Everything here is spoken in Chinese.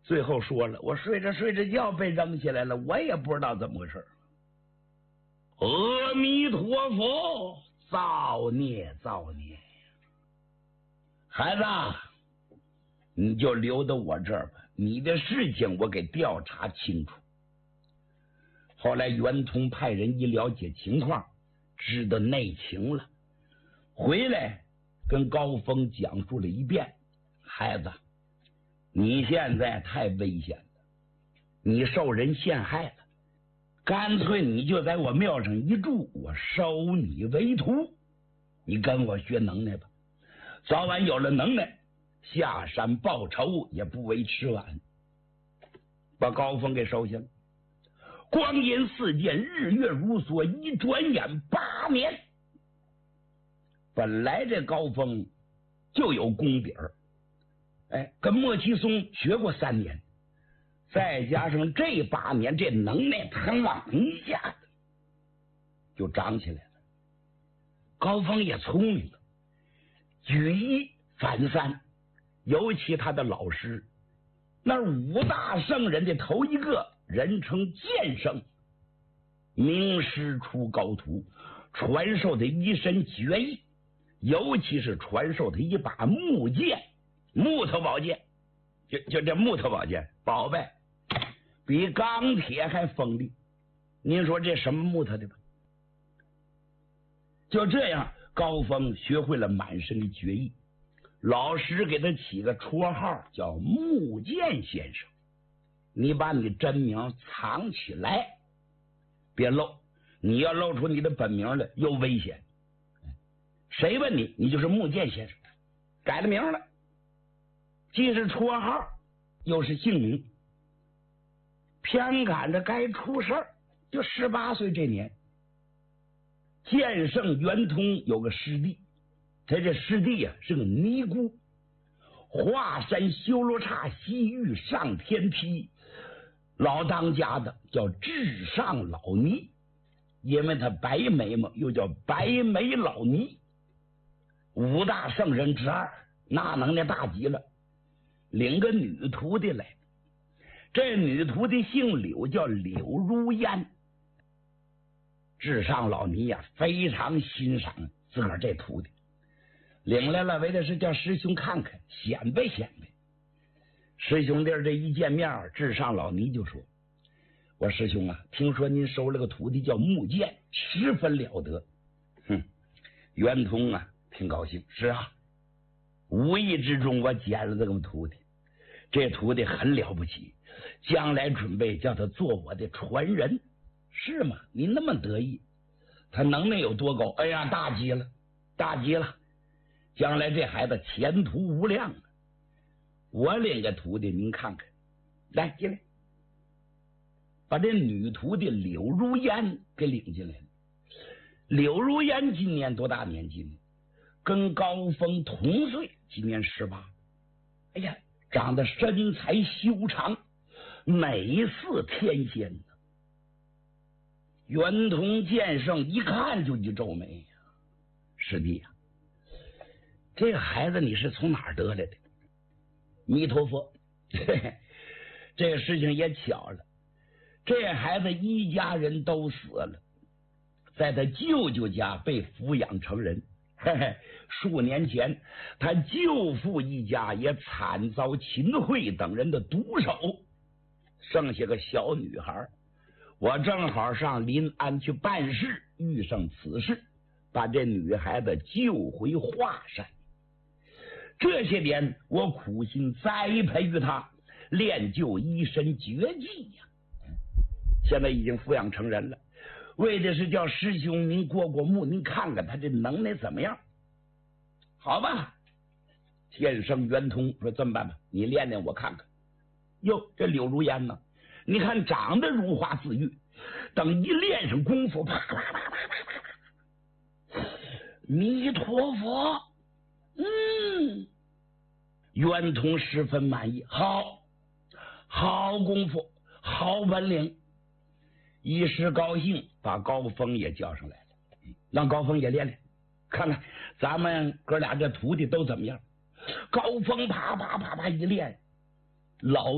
最后说了，我睡着睡着觉被扔下来了，我也不知道怎么回事。阿弥陀佛，造孽造孽！孩子，你就留到我这儿吧，你的事情我给调查清楚。后来袁通派人一了解情况，知道内情了，回来跟高峰讲述了一遍。孩子，你现在太危险了，你受人陷害了，干脆你就在我庙上一住，我收你为徒，你跟我学能耐吧，早晚有了能耐，下山报仇也不为迟晚。把高峰给收下了。光阴似箭，日月如梭，一转眼8年。本来这高峰就有功底儿，跟莫其松学过3年，再加上这8年这能耐，腾一下子就长起来了。高峰也聪明了，举一反3，尤其他的老师，那5大圣人的头一个，人称剑圣，名师出高徒，传授的一身绝艺，尤其是传授的一把木剑，木头宝剑，就这木头宝剑，宝贝，比钢铁还锋利。您说这什么木头的吧？就这样，高峰学会了满身的绝艺，老师给他起个绰号叫木剑先生。你把你真名藏起来，别露，你要露出你的本名来又危险。谁问你，你就是木剑先生，改了名了，既是绰号又是姓名。偏赶着该出事儿，就18岁这年，剑圣袁通有个师弟，他这师弟啊是个尼姑，华山修罗刹西域上天梯老当家的，叫至上老尼，因为他白眉毛，又叫白眉老尼。5大圣人之2，那能耐大极了，领个女徒弟来。这女徒弟姓柳，叫柳如烟。至上老尼呀，非常欣赏自个儿这徒弟，领来了，为的是叫师兄看看，显摆显摆。师兄弟这一见面，至上老尼就说：“我师兄啊，听说您收了个徒弟叫木剑，十分了得。”袁通啊，挺高兴。是啊，无意之中我捡了这个徒弟，这徒弟很了不起，将来准备叫他做我的传人。是吗？你那么得意，他能耐有多高？哎呀，大极了，大极了！将来这孩子前途无量。我领个徒弟，您看看，来进来，把这女徒弟柳如烟给领进来了。柳如烟今年多大年纪呢？跟高峰同岁，今年18。哎呀，长得身材修长，美似天仙呢。袁通剑圣一看就一皱眉呀，师弟呀，这个孩子你是从哪儿得来的？弥陀佛，这个事情也巧了，这孩子一家人都死了，在他舅舅家被抚养成人。数年前，他舅父一家也惨遭秦桧等人的毒手，剩下个小女孩。我正好上临安去办事，遇上此事，把这女孩子救回华山。这些年我苦心栽培于她，练就一身绝技呀。现在已经抚养成人了，为的是叫师兄您过过目，您看看他这能耐怎么样？好吧，剑圣袁通说这么办吧，你练练我看看。哟，这柳如烟呢？你看长得如花似玉，等一练上功夫，啪啪啪啪啪啪，弥陀佛！袁通十分满意，好功夫，好本领，一时高兴，把高峰也叫上来了，让高峰也练练，看看咱们哥俩这徒弟都怎么样。高峰啪啪啪啪一练，老